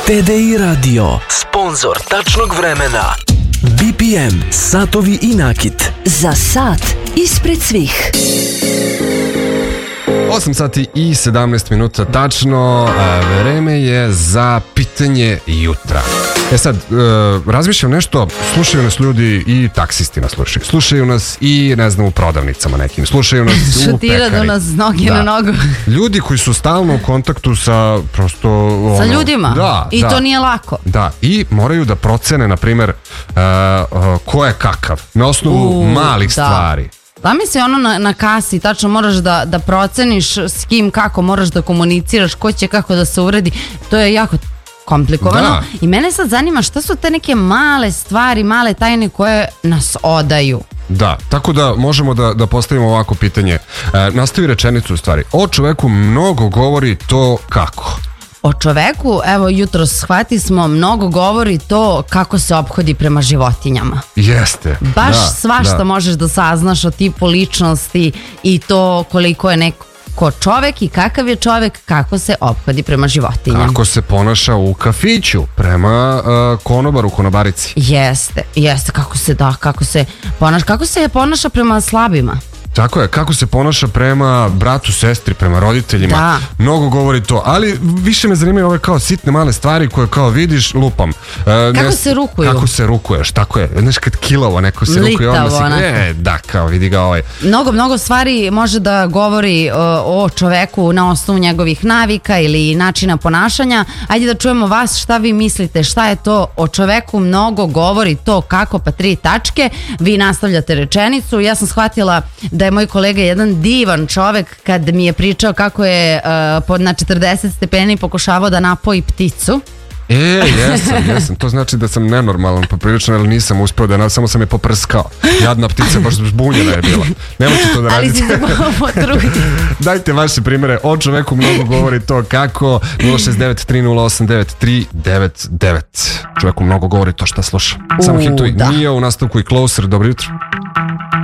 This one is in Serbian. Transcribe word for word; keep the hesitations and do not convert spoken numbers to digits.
T D I Radio, sponsor tačnog vremena. B P M, satovi i nakit. Za sat ispred svih. osam sati i sedamnaest minuta tačno, vreme je za pitanje jutra. E sad, razmišljam nešto, slušaju nas ljudi i taksisti nas slušaju. Slušaju nas i, ne znam, u prodavnicama nekim. Slušaju nas u pekari. Šutira do nas noge da. na nogu. Ljudi koji su stalno u kontaktu sa prosto... Ono, sa ljudima. Da, I da, to nije lako. Da, i moraju da procene, na primjer, uh, uh, ko je kakav. Na osnovu U, malih da. stvari. Da mi se ono na, na kasi, tačno moraš da, da proceniš s kim kako, moraš da komuniciraš, ko će kako da se uredi. To je jako komplikovano. Da. I mene sad zanima šta su te neke male stvari, male tajne koje nas odaju. Da, tako da možemo da, da postavimo ovako pitanje. E, nastavi rečenicu u stvari. O čoveku mnogo govori to kako. O čoveku, evo jutro shvati smo, mnogo govori to kako se ophodi prema životinjama. Jeste. Baš da, svašta da. možeš da saznaš o tipu ličnosti i to koliko je neko ko čovek i kakav je čovek, kako se ophodi prema životinjama. Kako se ponaša u kafiću prema uh, konobaru, konobarici. Jeste, jeste, kako se da, kako se ponaša, kako se ponaša prema slabima. Tako je, kako se ponaša prema bratu, sestri, prema roditeljima. Da. Mnogo govori to, ali više me zanimaju ove kao sitne male stvari koje kao vidiš, lupam. E, Kako ne, se rukuju? Kako se rukuješ, tako je. Znaš kad kilavo neko se rukuje, Litavo, onda si, onako. e, da, kao vidi ga ovaj. Mnogo, mnogo stvari može da govori o, o čoveku na osnovu njegovih navika ili načina ponašanja. Ajde da čujemo vas, šta vi mislite, šta je to o čoveku mnogo govori to kako, pa tri tačke. Vi nastavljate rečenicu. Ja sam shvatila da je moj kolega jedan divan čovek kad mi je pričao kako je uh, pod na četrdeset stepeni pokušavao da napoji pticu. E, jesam, jesam. To znači da sam nenormalan poprilično, ali nisam uspeo da, samo sam je poprskao. Jadna ptica, baš zbunjena je bila. Nemojte to da Ali radite. si se potrudi. Dajte vaše primere, o čoveku mnogo govori to kako. Nula šest devet tri nula osam devet tri devet devet. Čoveku mnogo govori to šta sluša. Samo U, hitovi. da. Nije u nastavku i Closer, dobro jutro.